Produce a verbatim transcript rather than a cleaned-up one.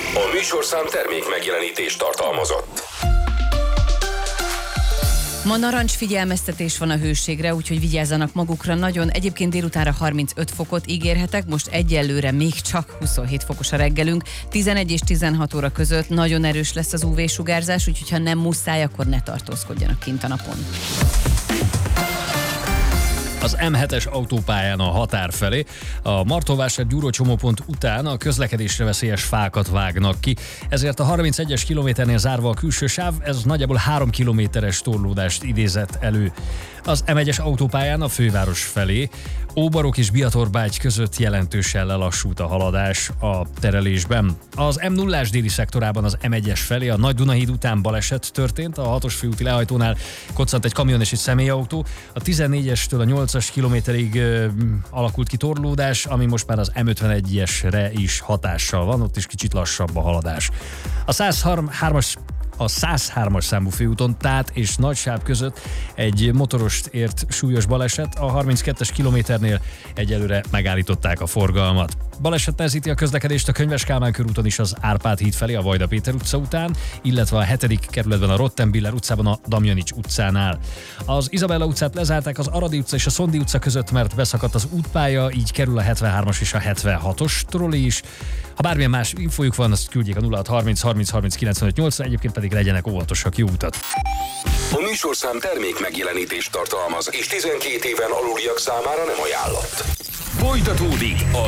A műsorszám termék megjelenítést tartalmazott. Ma narancs figyelmeztetés van a hőségre, úgyhogy vigyázzanak magukra nagyon. Egyébként délutánra harmincöt fokot ígérhetek, most egyelőre még csak huszonhét fokos a reggelünk. tizenegy és tizenhat óra között nagyon erős lesz az ú vé-sugárzás, úgyhogy ha nem muszáj, akkor ne tartózkodjanak kint a napon. Az em hetes autópályán a határ felé a Martóvásár-Gyúró csomópont után a közlekedésre veszélyes fákat vágnak ki. Ezért a harmincegyes kilométernél zárva a külső sáv, ez nagyjából három kilométeres torlódást idézett elő. Az em egyes autópályán a főváros felé Óbarok és Biatorbágy között jelentősen lelassult a haladás a terelésben. Az em nullás déli szektorában az em egyes felé a Nagy-Dunahíd után baleset történt, a hatos főúti lehajtónál koccant egy kamion és egy személyautó, a tizennégyestől a nyolcas kilométerig ö, alakult ki torlódás, ami most már az em ötvenegyesre is hatással van, ott is kicsit lassabb a haladás. A százhármas A százhármas számú főúton Tát és Nagysáv között egy motorost ért súlyos baleset, a harminckettes kilométernél egyelőre megállították a forgalmat. Baleset nehezíti a közlekedést a Könyves Kálmán körúton is az Árpád híd felé a Vajda Péter utca után, illetve a hetedik kerületben a Rottenbiller utcában a Damjanics utcánál. Az Izabella utcát lezárták az Aradi utca és a Szondi utca között, mert beszakadt az útpálya, így kerül a hetvenhármas és a hetvenhatos trolli is. Ha bármilyen más infójuk van, azt küldjék a nulla hat harminc harminc harminc kilencvenöt nyolcra, egyébként pedig legyenek óvatosak, jó utat! A műsorszám termék megjelenítést tartalmaz, és tizenkét éven aluliak számára nem ajánlott. Folytatódik a